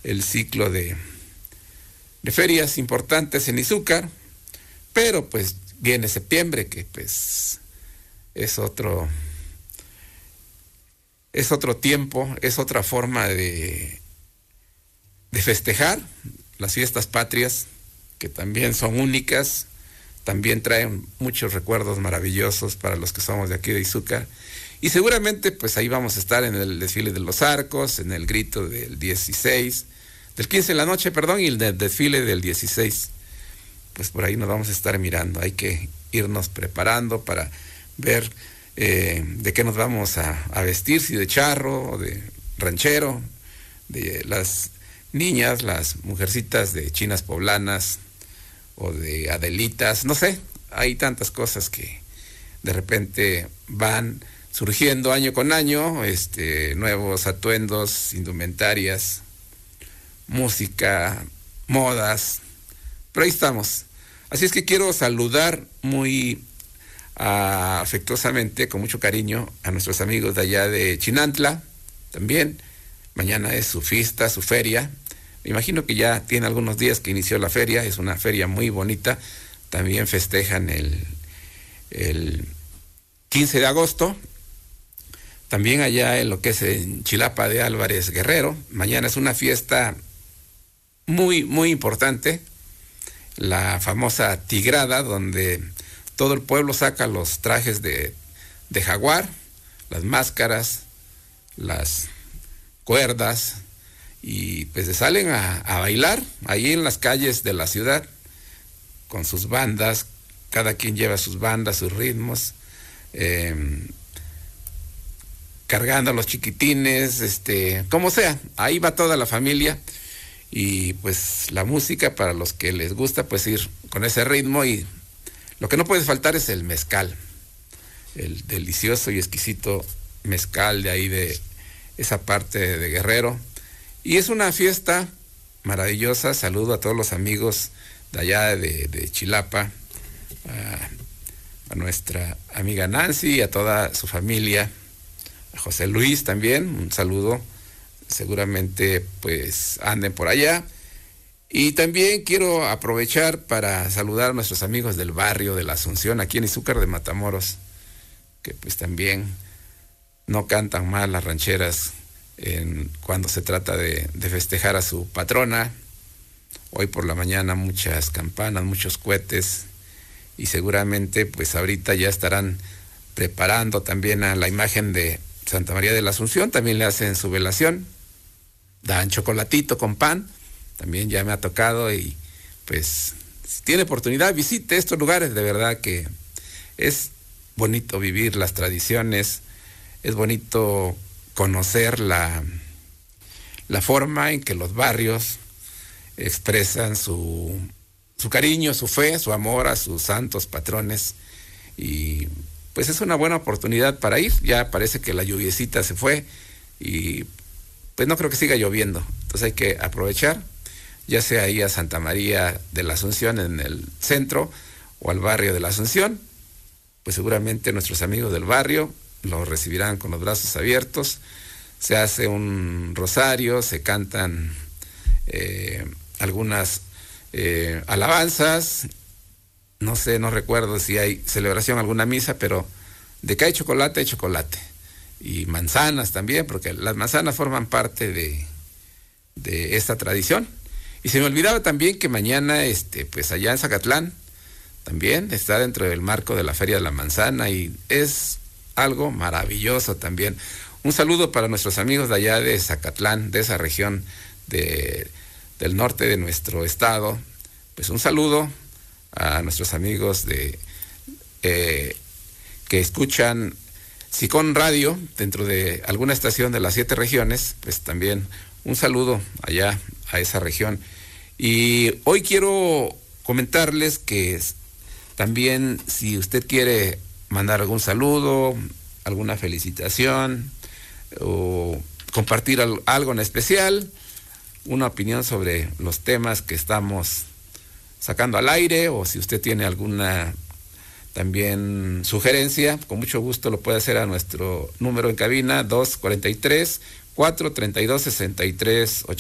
el ciclo de ferias importantes en Izúcar, pero pues viene septiembre, que pues es otro tiempo, es otra forma de festejar las fiestas patrias, que también son únicas, también traen muchos recuerdos maravillosos para los que somos de aquí de Izúcar. Y seguramente pues ahí vamos a estar en el desfile de los arcos, en el grito del 15 en la noche, perdón, y el desfile del 16. Pues por ahí nos vamos a estar mirando. Hay que irnos preparando para ver de qué nos vamos a vestir, si de charro o de ranchero, de las niñas, las mujercitas de chinas poblanas o de adelitas, no sé, hay tantas cosas que de repente van surgiendo año con año, nuevos atuendos, indumentarias, música, modas, pero ahí estamos. Así es que quiero saludar muy afectuosamente, con mucho cariño, a nuestros amigos de allá de Chinantla, también. Mañana es su fiesta, su feria. Me imagino que ya tiene algunos días que inició la feria, es una feria muy bonita. También festejan el 15 de agosto. También allá en lo que es en Chilapa de Álvarez Guerrero. Mañana es una fiesta muy, muy importante. La famosa tigrada, donde todo el pueblo saca los trajes de jaguar, las máscaras, las cuerdas, y pues se salen a bailar ahí en las calles de la ciudad con sus bandas. Cada quien lleva sus bandas, sus ritmos, cargando a los chiquitines, como sea, ahí va toda la familia. Y pues la música, para los que les gusta pues ir con ese ritmo, y lo que no puede faltar es el mezcal, el delicioso y exquisito mezcal de ahí de esa parte de Guerrero. Y es una fiesta maravillosa. Saludo a todos los amigos de allá de Chilapa, a nuestra amiga Nancy y a toda su familia, a José Luis también, un saludo. Seguramente pues anden por allá. Y también quiero aprovechar para saludar a nuestros amigos del barrio de la Asunción, aquí en Izúcar de Matamoros, que pues también no cantan mal las rancheras cuando se trata de festejar a su patrona. Hoy por la mañana muchas campanas, muchos cohetes, y seguramente pues ahorita ya estarán preparando también a la imagen de Santa María de la Asunción. También le hacen su velación, dan chocolatito con pan, también ya me ha tocado. Y pues si tiene oportunidad, visite estos lugares. De verdad que es bonito vivir las tradiciones, es bonito conocer la forma en que los barrios expresan su cariño, su fe, su amor a sus santos patrones. Y pues es una buena oportunidad para ir. Ya parece que la lluviecita se fue y pues no creo que siga lloviendo, entonces hay que aprovechar, ya sea ahí a Santa María de la Asunción en el centro o al barrio de la Asunción. Pues seguramente nuestros amigos del barrio los recibirán con los brazos abiertos. Se hace un rosario, se cantan algunas alabanzas, no sé, no recuerdo si hay celebración, alguna misa, pero de que hay chocolate, hay chocolate. Y manzanas también, porque las manzanas forman parte de esta tradición. Y se me olvidaba también que mañana, pues allá en Zacatlán, también está dentro del marco de la Feria de la Manzana, y es algo maravilloso también. Un saludo para nuestros amigos de allá de Zacatlán, de esa región del norte de nuestro estado. Pues un saludo a nuestros amigos que escuchan Sicón Radio, dentro de alguna estación de las 7 regiones, pues también un saludo allá a esa región. Y hoy quiero comentarles que también, si usted quiere mandar algún saludo, alguna felicitación, o compartir algo en especial, una opinión sobre los temas que estamos sacando al aire, o si usted tiene alguna también sugerencia, con mucho gusto lo puede hacer a nuestro número en cabina, 243-432-6380.